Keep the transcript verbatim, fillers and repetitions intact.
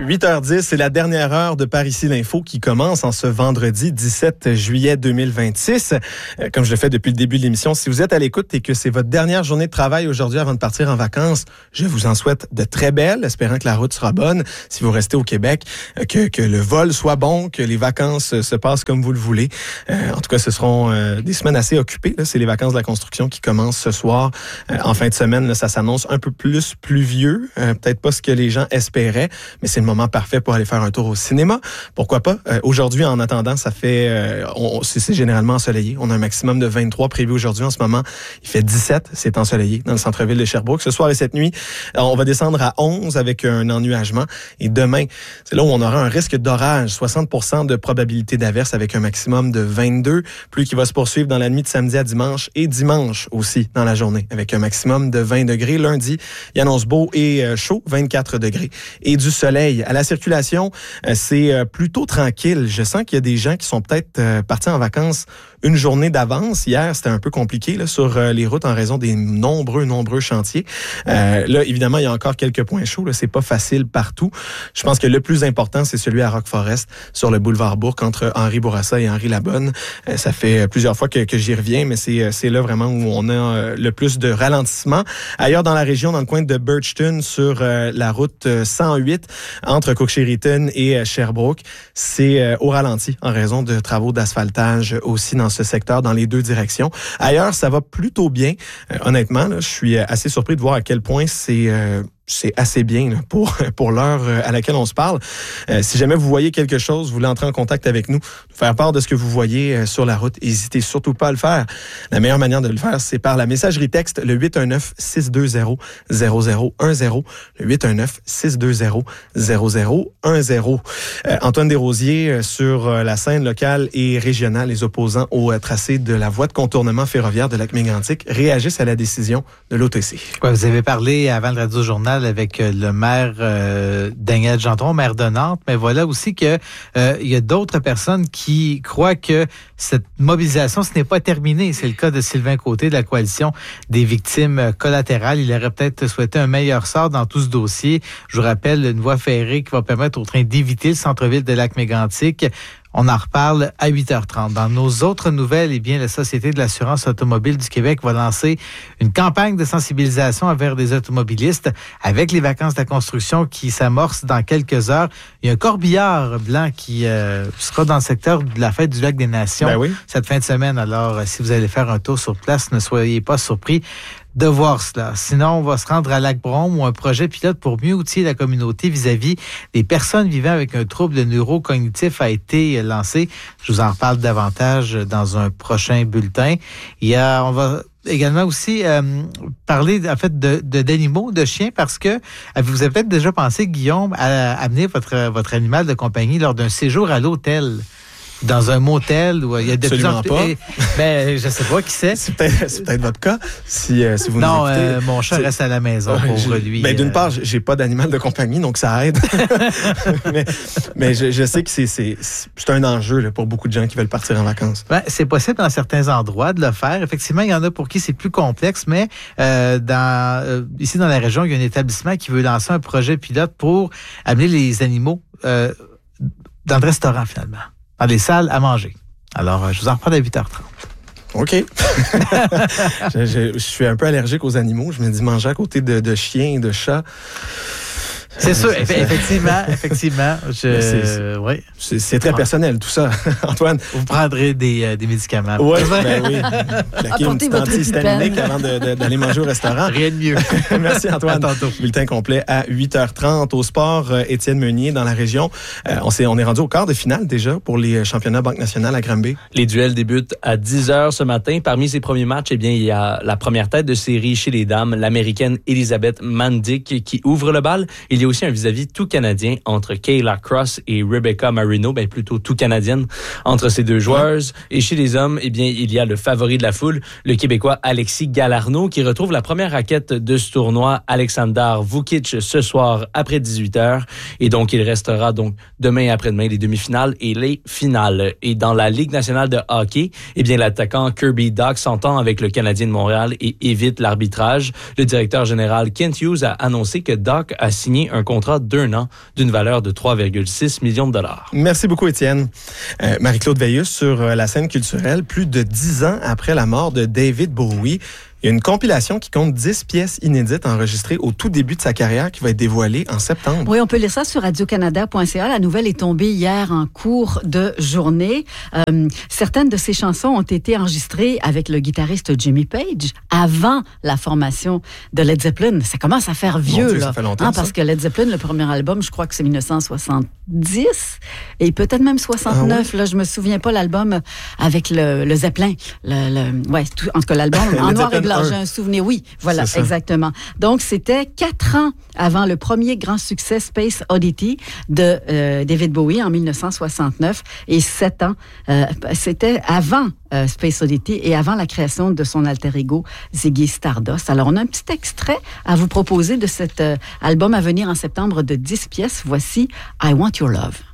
huit heures dix, c'est la dernière heure de Par ici l'info qui commence en ce vendredi dix-sept juillet deux mille vingt-six. Euh, comme je le fais depuis le début de l'émission, si vous êtes à l'écoute et que c'est votre dernière journée de travail aujourd'hui avant de partir en vacances, je vous en souhaite de très belles, espérant que la route sera bonne. Si vous restez au Québec, euh, que, que le vol soit bon, que les vacances euh, se passent comme vous le voulez. Euh, en tout cas, ce seront euh, des semaines assez occupées. Là. C'est les vacances de la construction qui commencent ce soir. Euh, en fin de semaine, là, ça s'annonce un peu plus pluvieux. Euh, peut-être pas ce que les gens espéraient, mais c'est le moment parfait pour aller faire un tour au cinéma. Pourquoi pas? Euh, aujourd'hui, en attendant, ça fait... Euh, on, c'est, c'est généralement ensoleillé. On a un maximum de vingt-trois prévu aujourd'hui. En ce moment, il fait dix-sept. C'est ensoleillé dans le centre-ville de Sherbrooke. Ce soir et cette nuit, on va descendre à onze avec un ennuagement. Et demain, c'est là où on aura un risque d'orage. soixante pour cent de probabilité d'averse avec un maximum de vingt-deux. Pluie qui va se poursuivre dans la nuit de samedi à dimanche et dimanche aussi dans la journée avec un maximum de vingt degrés. Lundi, il annonce beau et chaud, vingt-quatre degrés. Et du soleil. À la circulation, c'est plutôt tranquille. Je sens qu'il y a des gens qui sont peut-être partis en vacances une journée d'avance. Hier, c'était un peu compliqué là, sur les routes en raison des nombreux, nombreux chantiers. Euh, là, évidemment, il y a encore quelques points chauds. Là, c'est pas facile partout. Je pense que le plus important, c'est celui à Rock Forest, sur le boulevard Bourque, entre Henri Bourassa et Henri Labonne. Euh, ça fait plusieurs fois que, que j'y reviens, mais c'est, c'est là vraiment où on a le plus de ralentissement. Ailleurs dans la région, dans le coin de Birchton, sur euh, la route cent huit, entre Cook-Sheridan et Sherbrooke, c'est euh, au ralenti en raison de travaux d'asphaltage aussi dans ce secteur, dans les deux directions. Ailleurs, ça va plutôt bien. Euh, honnêtement, là, je suis assez surpris de voir à quel point c'est... Euh, c'est assez bien là, pour pour l'heure à laquelle on se parle. Euh, si jamais vous voyez quelque chose, vous voulez entrer en contact avec nous, faire part de ce que vous voyez euh, sur la route, n'hésitez surtout pas à le faire. La meilleure manière de le faire, c'est par la messagerie texte, le huit un neuf, six deux zéro, zéro zéro un zéro, le huit un neuf, six deux zéro, zéro zéro un zéro. Euh, Antoine Desrosiers, euh, sur euh, la scène locale et régionale, les opposants au euh, tracé de la voie de contournement ferroviaire de Lac-Mégantic réagissent à la décision de l'O T C. Ouais, vous avez parlé avant le Radio-Journal avec le maire euh, Daniel Gendron, maire de Nantes, mais voilà aussi que euh, il y a d'autres personnes qui croient que cette mobilisation, ce n'est pas terminé. C'est le cas de Sylvain Côté de la Coalition des victimes collatérales. Il aurait peut-être souhaité un meilleur sort dans tout ce dossier. Je vous rappelle, une voie ferrée qui va permettre au train d'éviter le centre-ville de Lac-Mégantic. On en reparle à huit heures trente. Dans nos autres nouvelles, eh bien, la Société de l'assurance automobile du Québec va lancer une campagne de sensibilisation envers des automobilistes avec les vacances de la construction qui s'amorcent dans quelques heures. Il y a un corbillard blanc qui euh, sera dans le secteur de la fête du Lac des Nations ben oui. cette fin de semaine. Alors, si vous allez faire un tour sur place, ne soyez pas surpris de voir cela. Sinon, on va se rendre à Lac-Brome où un projet pilote pour mieux outiller la communauté vis-à-vis des personnes vivant avec un trouble neurocognitif a été lancé. Je vous en reparle davantage dans un prochain bulletin. Il y a, on va également aussi euh, parler en fait de, de d'animaux, de chiens, parce que vous avez peut-être déjà pensé, Guillaume, à amener votre votre animal de compagnie lors d'un séjour à l'hôtel. Dans un motel où il y a de Absolument plus en plus... pas. Ben, je sais pas qui c'est. C'est peut-être, c'est peut-être votre cas, si, euh, si vous non, nous écoutez. Euh, mon chat c'est... reste à la maison, ouais, pauvre lui. Ben, d'une euh... part, j'ai pas d'animal de compagnie, donc ça aide. mais mais je, je sais que c'est, c'est, c'est un enjeu là, pour beaucoup de gens qui veulent partir en vacances. Ben, c'est possible dans certains endroits de le faire. Effectivement, il y en a pour qui c'est plus complexe, mais euh, dans euh, ici dans la région, il y a un établissement qui veut lancer un projet pilote pour amener les animaux euh, dans le restaurant, finalement, dans les salles à manger. Alors, je vous en reparle à huit heures trente. OK. je, je, je suis un peu allergique aux animaux. Je me dis manger à côté de, de chiens et de chats. C'est sûr, effectivement, effectivement. Je, c'est, c'est, oui. c'est, c'est très personnel, tout ça. Antoine. Vous prendrez des, euh, des médicaments. Oui, ben oui. Claquer une petite antihistaminique avant de, de, d'aller manger au restaurant. Rien de mieux. Merci, Antoine. À tantôt. Bulletin complet à huit heures trente. Au sport, Étienne Meunier dans la région. Euh, on, s'est, on est rendu au quart de finale déjà pour les championnats Banque nationale à Granby. Les duels débutent à dix heures ce matin. Parmi ces premiers matchs, eh bien, il y a la première tête de série chez les dames, l'Américaine Elizabeth Mandick, qui ouvre le bal. Il y a aussi un vis-à-vis tout canadien entre Kayla Cross et Rebecca Marino, ben plutôt tout canadienne entre ces deux joueuses. Et chez les hommes, eh bien, il y a le favori de la foule, le Québécois Alexis Galarneau, qui retrouve la première raquette de ce tournoi, Alexander Vukic, ce soir après dix-huit heures. Et donc, il restera donc demain et après-demain les demi-finales et les finales. Et dans la Ligue nationale de hockey, eh bien, l'attaquant Kirby Dach s'entend avec le Canadien de Montréal et évite l'arbitrage. Le directeur général Kent Hughes a annoncé que Dach a signé un un contrat d'un an d'une valeur de trois virgule six millions de dollars. Merci beaucoup, Étienne. Euh, Marie-Claude Veilleux, sur la scène culturelle, plus de dix ans après la mort de David Bowie, il y a une compilation qui compte dix pièces inédites enregistrées au tout début de sa carrière qui va être dévoilée en septembre. Oui, on peut lire ça sur radio canada point c a. La nouvelle est tombée hier en cours de journée. Euh, certaines de ces chansons ont été enregistrées avec le guitariste Jimmy Page avant la formation de Led Zeppelin. Ça commence à faire vieux, Mon Dieu, là. ça fait longtemps, hein, ça. parce que Led Zeppelin, le premier album, je crois que c'est dix-neuf cent soixante-dix et peut-être même soixante-neuf. Ah, oui? Là, je me souviens pas l'album avec le, le Zeppelin. Le, le, ouais, tout, en tout cas, l'album en noir et blanc. J'ai un souvenir, oui, voilà, exactement. Donc, c'était quatre ans avant le premier grand succès Space Oddity de euh, David Bowie en dix-neuf cent soixante-neuf et sept ans, euh, c'était avant euh, Space Oddity et avant la création de son alter ego Ziggy Stardust. Alors, on a un petit extrait à vous proposer de cet euh, album à venir en septembre de dix pièces. Voici I Want Your Love.